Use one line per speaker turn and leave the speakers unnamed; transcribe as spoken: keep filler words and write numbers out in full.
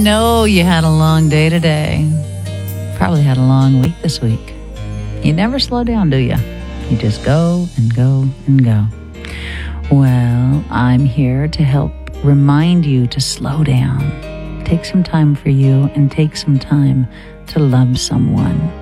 know you had a long day today. Probably had a long week this week. You never slow down, do you? You just go and go and go. Well, I'm here to help remind you to slow down. Take some time for you and take some time to love someone.